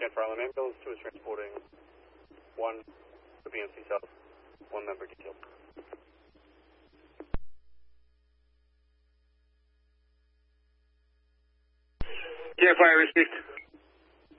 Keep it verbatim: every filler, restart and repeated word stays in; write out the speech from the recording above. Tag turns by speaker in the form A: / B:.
A: Stand for Island Ambulance, two is transporting one to B M C South, one member detail.
B: J F I received.